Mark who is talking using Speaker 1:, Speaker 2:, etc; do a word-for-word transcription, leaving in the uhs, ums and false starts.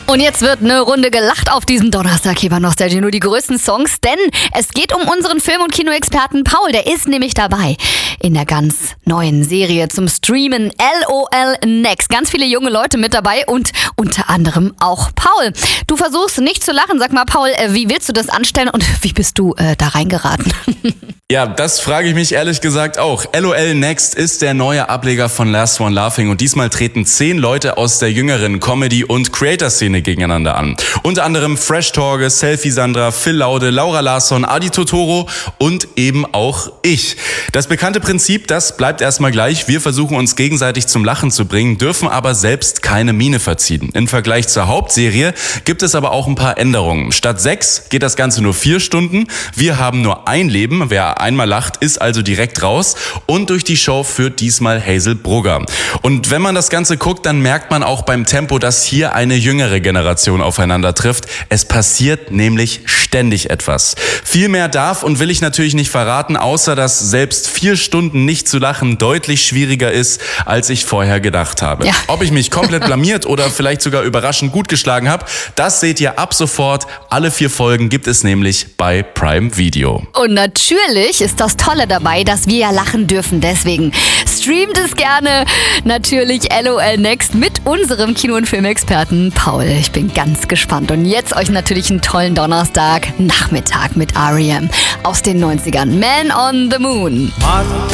Speaker 1: Und jetzt wird eine Runde gelacht auf diesem Donnerstag hier bei Nostalgie. Nur die größten Songs, denn es geht um unseren Film- und Kinoexperten Paul. Der ist nämlich dabei in der ganz neuen Serie zum Streamen LOL Next. Ganz viele junge Leute mit dabei und unter anderem auch Paul. Du versuchst nicht zu lachen. Sag mal, Paul, äh, wie willst du das anstellen und wie bist du äh, da reingeraten?
Speaker 2: Ja, das frage ich mich ehrlich gesagt auch. LOL Next ist der neue Ableger von Last One Laughing und diesmal treten zehn Leute aus der jüngeren Comedy- und Creator-Szene gegeneinander an. Unter anderem Fresh Torge, Selfie Sandra, Phil Laude, Laura Larsson, Adi Totoro und eben auch ich. Das bekannte Prinzip, das bleibt erstmal gleich. Wir versuchen uns gegenseitig zum Lachen zu bringen, dürfen aber selbst keine Miene verziehen. Im Vergleich zur Hauptserie gibt es aber auch ein paar Änderungen. Statt sechs geht das Ganze nur vier Stunden. Wir haben nur ein Leben. Wer einmal lacht, ist also direkt raus. Und durch die Show führt diesmal Hazel Brugger. Und wenn man das Ganze guckt, dann merkt man auch beim Tempo, dass hier eine jüngere Generation aufeinander trifft. Es passiert nämlich ständig etwas. Viel mehr darf und will ich natürlich nicht verraten, außer dass selbst vier Stunden nicht zu lachen deutlich schwieriger ist, als ich vorher gedacht habe.
Speaker 1: Ja.
Speaker 2: Ob ich mich komplett blamiert oder vielleicht sogar überraschend gut geschlagen habe, das seht ihr ab sofort. Alle vier Folgen gibt es nämlich bei Prime Video.
Speaker 1: Und natürlich ist das Tolle dabei, dass wir ja lachen dürfen. Deswegen streamt es gerne. Natürlich LOL Next mit unserem Kino- und Filmexperten Paul. Ich bin ganz gespannt. Und jetzt euch natürlich einen tollen Donnerstag Nachmittag mit R E M aus den neunzigern. Man on the Moon.
Speaker 3: Mann